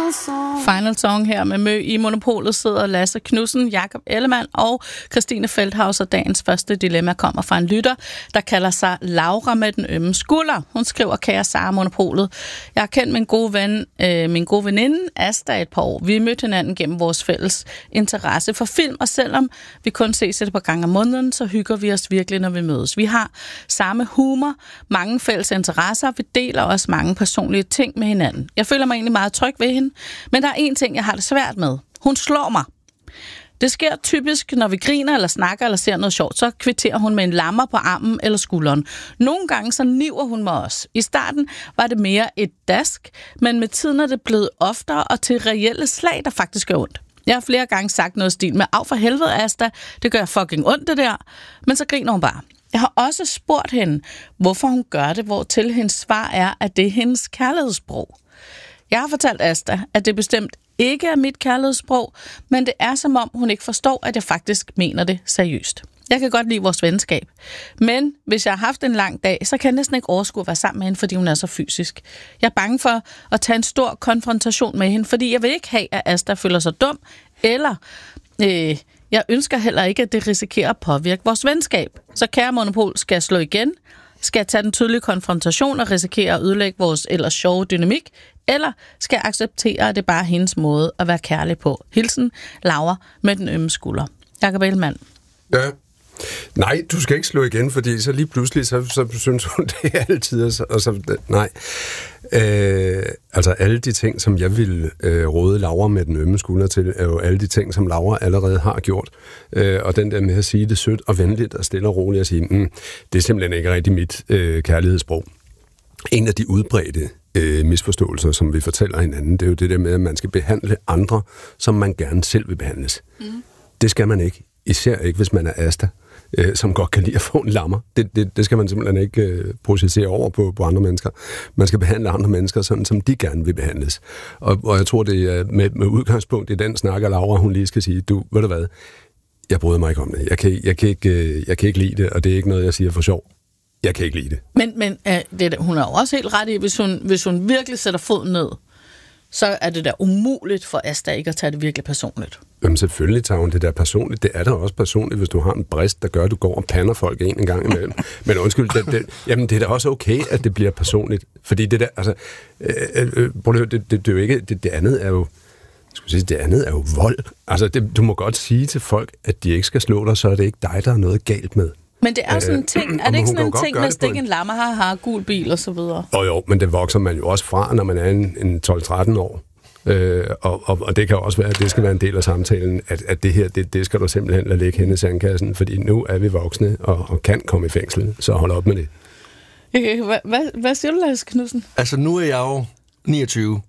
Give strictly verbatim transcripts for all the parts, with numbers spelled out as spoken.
Final Song. Final Song her med Mø. I Monopolet sidder Lasse Knudsen, Jakob Ellemann og Christine Feldhauser. Dagens første dilemma kommer fra en lytter, der kalder sig Laura med den ømme skulder. Hun skriver, kære Sara Monopolet. Jeg har kendt min gode ven, øh, min gode veninde Asta et par år. Vi mødte hinanden gennem vores fælles interesse for film, og selvom vi kun ses et par gange om måneden, så hygger vi os virkelig, når vi mødes. Vi har samme humor, mange fælles interesser, vi deler også mange personlige ting med hinanden. Jeg føler mig egentlig meget tryg ved hende, men der er en ting, jeg har det svært med. Hun slår mig. Det sker typisk, når vi griner eller snakker eller ser noget sjovt, så kvitterer hun med en lammer på armen eller skulderen. Nogle gange så niver hun mig også. I starten var det mere et dask, men med tiden er det blevet oftere og til reelle slag, der faktisk gør ondt. Jeg har flere gange sagt noget stil med, af for helvede, Asta, det gør fucking ondt det der, men så griner hun bare. Jeg har også spurgt hende, hvorfor hun gør det, hvor til hendes svar er, at det er hendes kærlighedssprog. Jeg har fortalt Asta, at det bestemt ikke er mit kærlighedssprog, men det er som om, hun ikke forstår, at jeg faktisk mener det seriøst. Jeg kan godt lide vores venskab, men hvis jeg har haft en lang dag, så kan jeg næsten ikke overskue at være sammen med hende, fordi hun er så fysisk. Jeg er bange for at tage en stor konfrontation med hende, fordi jeg vil ikke have, at Asta føler sig dum, eller øh, jeg ønsker heller ikke, at det risikerer at påvirke vores venskab. Så kære Monopol, skal jeg slå igen? Skal jeg tage den tydelige konfrontation og risikere at ødelægge vores ellers sjove dynamik? Eller skal jeg acceptere, at det er bare hendes måde at være kærlig på? Hilsen, Laura med den ømme skulder. Jakob Ellemann. Ja. Nej, du skal ikke slå igen, fordi så lige pludselig, så, så synes hun, det er altid, og så, og så nej. Øh, altså alle de ting, som jeg ville øh, råde Laura med den ømme skulder til, er jo alle de ting, som Laura allerede har gjort. Øh, og den der med at sige det sødt og venligt og stille og roligt og sige, mm, det er simpelthen ikke rigtig mit øh, kærlighedssprog. En af de udbredte øh, misforståelser, som vi fortæller hinanden, det er jo det der med, at man skal behandle andre, som man gerne selv vil behandles. Mm. Det skal man ikke. Især ikke, hvis man er Asta, øh, som godt kan lide at få en lammer. Det, det, det skal man simpelthen ikke øh, processere over på, på andre mennesker. Man skal behandle andre mennesker sådan, som de gerne vil behandles. Og, og jeg tror, det er med, med udgangspunkt i den snakker Laura, hun lige skal sige, du, ved du hvad, jeg bryder mig ikke om det. Jeg kan, jeg, kan ikke, jeg kan ikke lide det, og det er ikke noget, jeg siger for sjov. Jeg kan ikke lide det. Men, men øh, det, hun er jo også helt ret i, hvis hun, hvis hun virkelig sætter foden ned, så er det da umuligt for Asta ikke at tage det virkelig personligt. Jamen selvfølgelig tager hun det der personligt. Det er da også personligt, hvis du har en brist, der gør, at du går og pander folk en en gang imellem. Men undskyld, det, det, jamen, det er da også okay, at det bliver personligt. Fordi det der, altså, øh, øh, det, det, det er jo ikke, det, det andet er jo, skulle sige, det andet er jo vold. Altså, det, du må godt sige til folk, at de ikke skal slå dig, så er det ikke dig, der er noget galt med. Men det er sådan en ting, er det ikke sådan en ting med at stikke en lammer, har, har gul bil og så videre? Jo jo, men det vokser man jo også fra, når man er en, en tolv tretten år. Øh, og, og, og det kan også være, at det skal være en del af samtalen, at, at det her, det, det skal du simpelthen lade ligge hen i sandkassen, fordi nu er vi voksne og, og kan komme i fængsel, så hold op med det. Okay, hvad, hvad, hvad siger du, Lasse Knudsen? Altså, nu er jeg jo niogtyve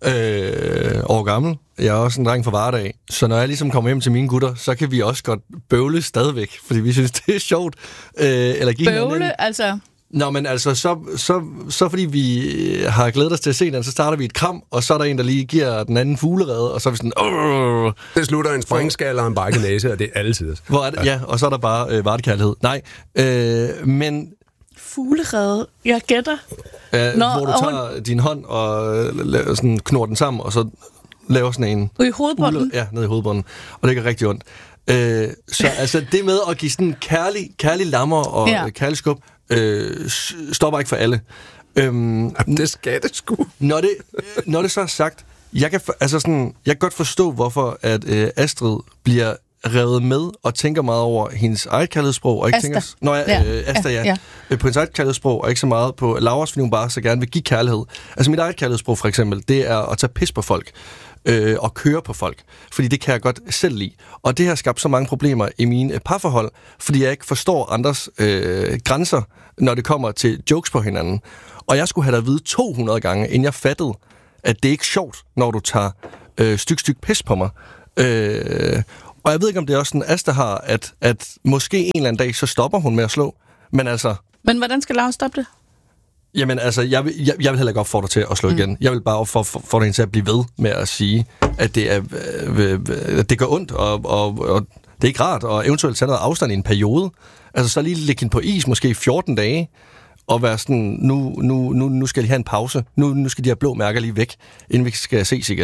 øh, år gammel. Jeg er også en dreng fra hverdag, så når jeg ligesom kommer hjem til mine gutter, så kan vi også godt bøvle stadigvæk, fordi vi synes, det er sjovt. Øh, eller give bøvle? Hinanden. Altså... Nå, men altså, så, så, så fordi vi har glædet os til at se den, så starter vi et kram, og så er der en, der lige giver den anden fuglerede, og så er vi sådan... Åh! Det slutter en springskal og en brækket næse, og det er altid. Hvor er det? Ja, og så er der bare øh, vartekærlighed. Nej, øh, men... Fuglerede? Jeg gætter. Øh, Nå, hvor du tager hun... din hånd og øh, sådan, knor den sammen, og så laver sådan en... Og i hovedbunden? Fugle, ja, ned i hovedbunden. Og det gør rigtig ondt. Øh, så altså, det med at give sådan kærlig, kærlig lammer og ja. kærlig skub, øh, stopper ikke for alle. Øhm, Jamen, det skal det sgu. Når det, når det så er sagt, jeg kan, altså sådan, jeg kan godt forstå, hvorfor at øh, Astrid bliver revet med og tænker meget over hendes eget kærlighedssprog. Og ikke Asta. tænker, nå, ja, øh, Asta, ja. ja. ja. På hendes eget kærlighedssprog, og ikke så meget på Lauras, fordi hun bare så gerne vil give kærlighed. Altså mit eget kærlighedssprog, for eksempel, det er at tage pis på folk. Øh, og køre på folk. Fordi det kan jeg godt selv lide. Og det har skabt så mange problemer i mine parforhold, fordi jeg ikke forstår andres øh, grænser, når det kommer til jokes på hinanden. Og jeg skulle have dig at vide to hundrede gange, inden jeg fattede, at det er ikke sjovt, når du tager øh, styk styk pis på mig. Øh, og jeg ved ikke, om det er også sådan, Asta har, at, at måske en eller anden dag, så stopper hun med at slå. Men altså... Men hvordan skal Laura stoppe det? Jamen altså, jeg vil, jeg, jeg vil heller ikke opfordre til at slå mm. igen. Jeg vil bare opfordre hende til at blive ved med at sige, at det, er, øh, øh, det gør ondt, og, og, og det er ikke rart, og eventuelt tage noget afstand i en periode. Altså så lige lægge hende på is, måske fjorten dage, og være sådan, nu, nu, nu, nu skal de have en pause. Nu, nu skal de her blå mærker lige væk, inden vi skal ses igen.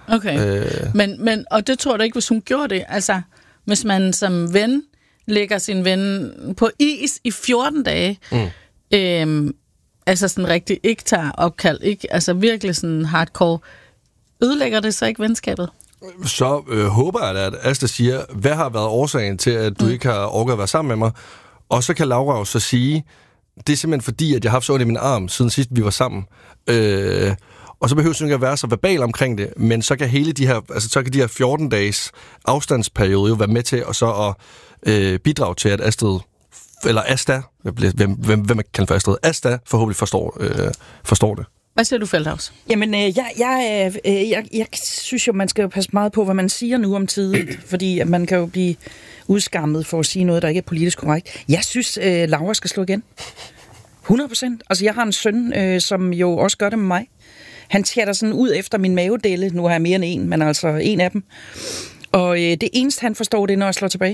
Okay, øh. men, men, og det tror du ikke, hvis hun gjorde det? Altså, hvis man som ven lægger sin ven på is i fjorten dage, mm. øhm, altså sådan rigtig ikke tager opkald, ikke, altså virkelig sådan hardcore, ødelægger det så ikke venskabet? Så øh, håber jeg da, at Asta siger, hvad har været årsagen til, at du mm. ikke har orket at være sammen med mig? Og så kan Laura jo så sige, det er simpelthen fordi, at jeg har haft så ondt i min arm, siden sidst vi var sammen. Øh, og så behøver det ikke at være så verbal omkring det, men så kan hele de her, altså så kan de her fjorten dages afstandsperiode jo være med til at så at øh, bidrage til, at Astrid, eller Asta, hvem, hvem, hvem man kalder for Astrid, Asta forhåbentlig forstår, øh, forstår det. Hvad siger du, Feldhaus? Jamen, øh, jeg, jeg, øh, jeg, jeg synes jo, man skal jo passe meget på, hvad man siger nu om tiden, fordi at man kan jo blive udskammet for at sige noget, der ikke er politisk korrekt. Jeg synes, øh, Laura skal slå igen. hundrede procent. Altså, jeg har en søn, øh, som jo også gør det med mig. Han tjetter sådan ud efter min mavedelle. Nu har jeg mere end en, men altså en af dem. Og øh, det eneste, han forstår, det er, når jeg slår tilbage.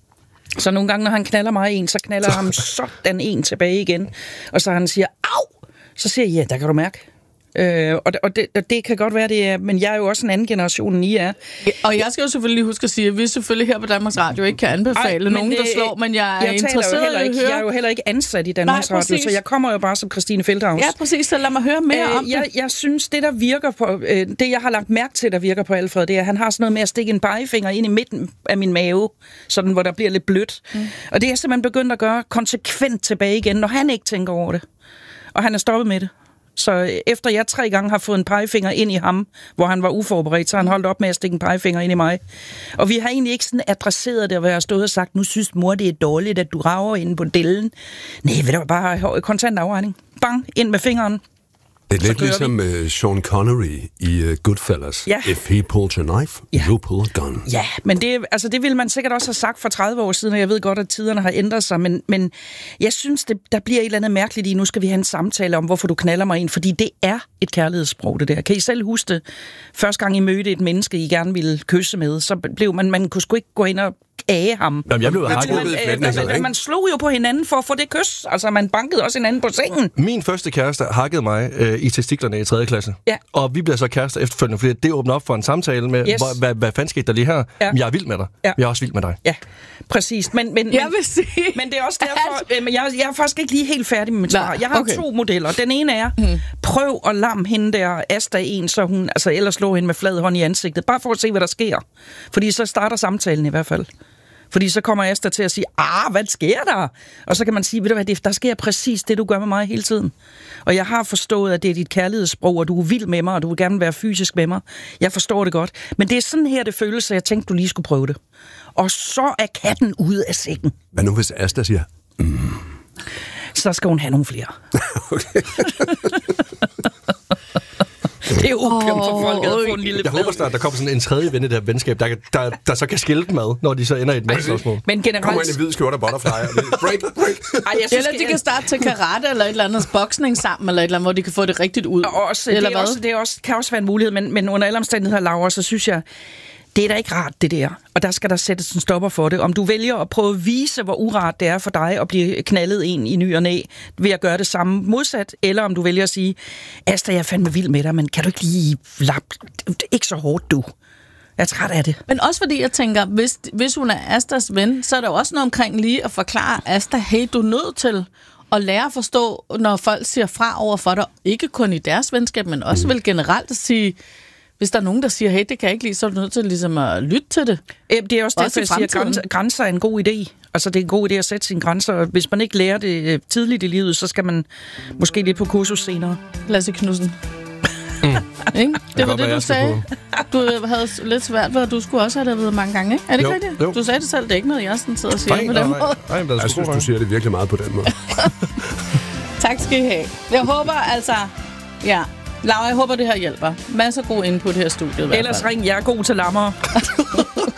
Så nogle gange, når han knaller mig en, så knaller ham sådan en tilbage igen. Og så han siger, au! Så siger jeg, ja, der kan du mærke. Øh, og, det, og, det, og det kan godt være, det er, men jeg er jo også en anden generation, end I er. Ja, og jeg skal jo selvfølgelig huske at sige, at vi selvfølgelig her på Danmarks Radio ikke kan anbefale Ej, nogen, det, der slår, men jeg er jeg interesseret i at høre. Jeg er jo heller ikke ansat i Danmarks Nej, Radio, så jeg kommer jo bare som Christine Feldhaus. Ja, præcis, så lad mig høre mere øh, om jeg, det. Jeg synes, det der virker på, øh, det jeg har lagt mærke til, der virker på Alfred, det er, at han har sådan noget med at stikke en pegefinger ind i midten af min mave, sådan hvor der bliver lidt blødt. Mm. Og det er simpelthen begyndt at gøre konsekvent tilbage igen, når han ikke tænker over det. Og han er stoppet med det. Så efter jeg tre gange har fået en pegefinger ind i ham, hvor han var uforberedt, så han holdt op med at stikke en pegefinger ind i mig. Og vi har egentlig ikke sådan adresseret det, hvor jeg har stået og sagt, nu synes mor, det er dårligt, at du rager inde på dellen. Nej, ved du, bare kontant afregning. Bang, ind med fingeren. Det er lidt ligesom uh, Sean Connery i uh, Goodfellas. Ja. If he pulls a knife, ja. you pull a gun. Ja, men det, altså, det ville man sikkert også have sagt for tredive år siden, og jeg ved godt, at tiderne har ændret sig, men, men jeg synes, det, der bliver et eller andet mærkeligt i, nu skal vi have en samtale om, hvorfor du knaller mig ind, fordi det er et kærlighedssprog, det der. Kan I selv huske det? Første gang I mødte et menneske, I gerne ville kysse med, så blev man, man kunne sgu ikke gå ind og æge ham. Jamen, jeg blev man, man, man, man, man slog jo på hinanden for at få det kys. Altså, man bankede også hinanden på sengen. Min første kæreste hakkede mig øh, i testiklerne i tredje klasse. Ja. Og vi bliver så kærester efterfølgende, fordi det åbner op for en samtale med, yes. hvor, hvad, hvad fanden skete der lige her? Ja. Jeg er vild med dig. Ja. Jeg er også vild med dig. Ja, præcis. Men, men, jeg vil sige... men det er også derfor... Øh, jeg, jeg er faktisk ikke lige helt færdig med mit svar. Jeg har okay. to modeller. Den ene er, hmm. prøv at lam hende der Asta en, så hun... Altså, ellers slå hende med flad hånd i ansigtet. Bare for at se, hvad der sker. Fordi så starter samtalen i hvert fald. Fordi så kommer Asta til at sige, ah, hvad sker der? Og så kan man sige, ved du hvad, der sker præcis det, du gør med mig hele tiden. Og jeg har forstået, at det er dit kærlighedssprog, og du er vild med mig, og du vil gerne være fysisk med mig. Jeg forstår det godt. Men det er sådan her, det føles, så jeg tænkte, du lige skulle prøve det. Og så er katten ude af sækken. Hvad nu, hvis Asta siger, mm. så skal hun have nogle flere. Okay. Det er opium for folket at få en lille Jeg håber snart, der kommer sådan en tredje ven i det her venskab, der, der, der så kan skille dem ad, når de så ender i et mandslagsmål. Men generelt... Kommer ind i hvid skjorte og butterfly. Break, break. Ej, jeg synes, eller de kan starte til karate eller et eller andet boksning sammen, eller et eller andet, hvor de kan få det rigtigt ud. Og også, eller det, er også, det er også, kan også være en mulighed, men, men under alle omstændigheder, Laura, så synes jeg, det er da ikke rart, det der. Og der skal der sættes en stopper for det. Om du vælger at prøve at vise, hvor urart det er for dig at blive knaldet en i ny og næ, ved at gøre det samme modsat, eller om du vælger at sige, Asta, jeg er fandme vild med dig, men kan du ikke lige lappe? Ikke så hårdt, du. Jeg er træt af det. Men også fordi jeg tænker, hvis, hvis hun er Astas ven, så er der jo også noget omkring lige at forklare Asta, hey, du er nødt til at lære at forstå, når folk siger fra over for dig, ikke kun i deres venskab, men også mm. vel generelt at sige, hvis der er nogen, der siger, hey, det kan jeg ikke lide, så er du nødt til ligesom at lytte til det. Det er også derfor, jeg siger, at grænser, grænser er en god idé. Altså, det er en god idé at sætte sine grænser. Hvis man ikke lærer det tidligt i livet, så skal man måske lidt på kursus senere. Lasse Knudsen. Mm. Ikke? Det var det, du sagde. Du havde lidt svært ved, at du skulle også have det ved mange gange, ikke? Er det jo, ikke rigtigt? Jo. Du sagde det selv, det er ikke noget, jeg sådan sidder og siger nej, på den nej, måde. Nej, nej, jeg synes, du siger det virkelig meget på den måde. Tak skal I have. Jeg håber altså... Ja, Laura, jeg håber, det her hjælper. Masser af god input her i studiet. Ellers ring, jeg er god til lammer.